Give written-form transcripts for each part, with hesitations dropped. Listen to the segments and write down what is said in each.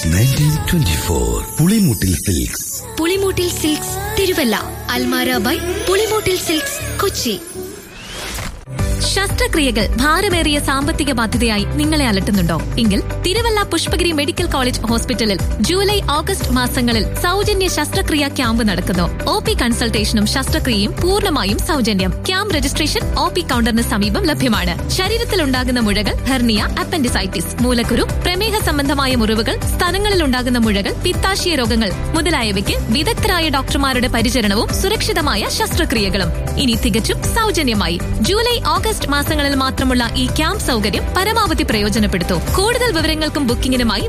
1924 Pulimoottil silks. Pulimoottil silks Thiruvalla. Almara by Pulimoottil silks Kochi. ശസ്ത്രക്രിയകൾ ഭാരമേറിയ സാമ്പത്തിക ബാധ്യതയായി നിങ്ങളെ അലട്ടുന്നുണ്ടോ? എങ്കിൽ തിരുവല്ല പുഷ്പഗിരി മെഡിക്കൽ കോളേജ് ഹോസ്പിറ്റലിൽ ജൂലൈ ഓഗസ്റ്റ് മാസങ്ങളിൽ സൗജന്യ ശസ്ത്രക്രിയ ക്യാമ്പ് നടക്കുന്നു. OP കൺസൾട്ടേഷനും ശസ്ത്രക്രിയയും പൂർണ്ണമായും സൗജന്യം. ക്യാമ്പ് രജിസ്ട്രേഷൻ OP കൗണ്ടറിന് സമീപം ലഭ്യമാണ്. ശരീരത്തിലുണ്ടാകുന്ന മുഴകൾ, ഹെർണിയ, അപ്പൻഡിസൈറ്റിസ്, മൂലക്കുരു, പ്രമേഹ സംബന്ധമായ മുറിവുകൾ, സ്ഥലങ്ങളിൽ ഉണ്ടാകുന്ന മുഴകൾ, പിത്താശയ രോഗങ്ങൾ മുതലായവയ്ക്ക് വിദഗ്ധരായ ഡോക്ടർമാരുടെ പരിചരണവും സുരക്ഷിതമായ ശസ്ത്രക്രിയകളും ഇനി തികച്ചും സൗജന്യമായി. ജൂലൈ ഓഗസ്റ്റ് മാസങ്ങളിൽ മാത്രമുള്ള ഈ ക്യാമ്പ് സൗകര്യം പരമാവധി പ്രയോജനപ്പെടുത്തൂ. കൂടുതൽ വിവരങ്ങൾക്കും ബുക്കിംഗിനുമായി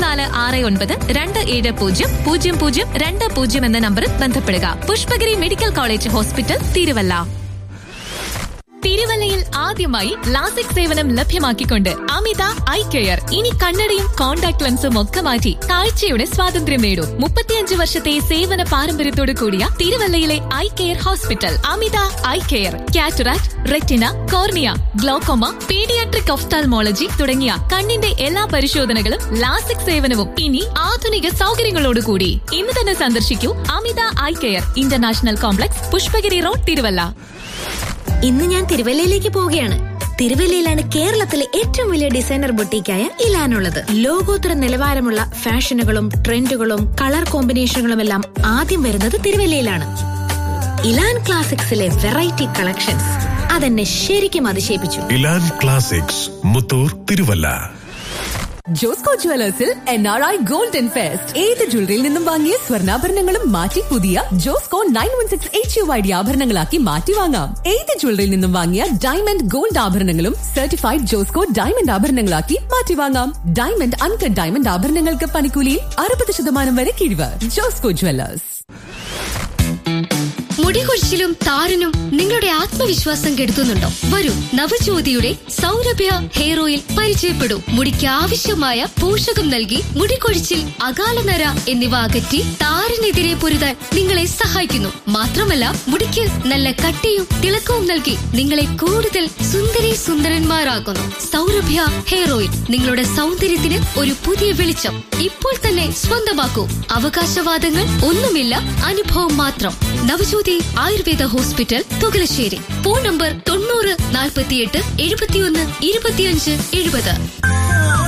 0469270020 എന്ന നമ്പറിൽ ബന്ധപ്പെടുക. Pushpagiri medical college hospital, Thiruvalla. തിരുവല്ലയിൽ ആദ്യമായി ലാസിക് സേവനം ലഭ്യമാക്കിക്കൊണ്ട് അമിത ഐ കെയർ. ഇനി കണ്ണടയും കോൺടാക്ട് ലെൻസും ഒക്കെ മാറ്റി കാഴ്ചയുടെ സ്വാതന്ത്ര്യം നേടൂ. 35 വർഷത്തെ സേവന പാരമ്പര്യത്തോടു കൂടിയ തിരുവല്ലയിലെ ഐ കെയർ ഹോസ്പിറ്റൽ അമിത eye care. Cataract, retina, cornea, glaucoma, paediatric ophthalmology തുടങ്ങിയ കണ്ണിന്റെ എല്ലാ പരിശോധനകളും ലാസിക് സേവനവും ഇനി ആധുനിക സൗകര്യങ്ങളോടുകൂടി. ഇന്ന് തന്നെ സന്ദർശിക്കൂ അമിത eye care, international complex, Pushpagiri road, Thiruvalla. ഇന്ന് ഞാൻ തിരുവല്ലയിലേക്ക് പോവുകയാണ്. തിരുവല്ലയിലാണ് കേരളത്തിലെ ഏറ്റവും വലിയ ഡിസൈനർ ബൊട്ടീക്കായ ഇലാനുള്ളത്. ലോകോത്തര നിലവാരമുള്ള ഫാഷനുകളും ട്രെൻഡുകളും കളർ കോമ്പിനേഷനുകളും എല്ലാം ആദ്യം വരുന്നത് തിരുവല്ലയിലാണ്. ഇലാൻ ക്ലാസിക്സിലെ വെറൈറ്റി കളക്ഷൻസ് അതെന്നെ ശരിക്കും അതിശയിപ്പിച്ചു. ഇലാൻ classics, Muthoor, Thiruvalla. Josco ജുവലേഴ്സിൽ NRI golden fest. ഏത് ജ്വല്ലറിയിൽ നിന്നും വാങ്ങിയ സ്വർണ്ണാഭരണങ്ങളും മാറ്റി പുതിയ ജോസ്കോ 916 HUID ആഭരണങ്ങളാക്കി മാറ്റി വാങ്ങാം. ഏത് ജ്വല്ലറിയിൽ നിന്നും വാങ്ങിയ ഡയമണ്ട് ഗോൾഡ് ആഭരണങ്ങളും സർട്ടിഫൈഡ് ജോസ്കോ ഡയമണ്ട് ആഭരണങ്ങളാക്കി മാറ്റി വാങ്ങാം. ഡയമണ്ട്, അൺകട്ട് ഡയമണ്ട് ആഭരണങ്ങൾക്ക് പണിക്കൂലിയിൽ 60% വരെ കിഴിവ്. ജോസ്കോ ജുവലേഴ്സ്. മുടികൊഴിച്ചിലും താരനും നിങ്ങളുടെ ആത്മവിശ്വാസം കെടുത്തുന്നുണ്ടോ? വരൂ, നവജ്യോതിയുടെ സൗരഭ്യ ഹെയർ ഓയിൽ പരിചയപ്പെടൂ. മുടിക്ക് ആവശ്യമായ പോഷകം നൽകി മുടികൊഴിച്ചിൽ, അകാലനര എന്നിവ അകറ്റി താരനെതിരെ പൊരുതാൻ നിങ്ങളെ സഹായിക്കുന്നു. മാത്രമല്ല, മുടിക്ക് നല്ല കട്ടിയും തിളക്കവും നൽകി നിങ്ങളെ കൂടുതൽ സുന്ദരി സുന്ദരന്മാരാക്കുന്നു. സൗരഭ്യ ഹെയർ ഓയിൽ നിങ്ങളുടെ സൗന്ദര്യത്തിന് ഒരു പുതിയ വെളിച്ചം. ഇപ്പോൾ തന്നെ സ്വന്തമാക്കൂ. അവകാശവാദങ്ങൾ ഒന്നുമില്ല, അനുഭവം മാത്രം. Navajyothi Ayurveda hospital, Thukalassery. Phone number 90 48 71 25 70.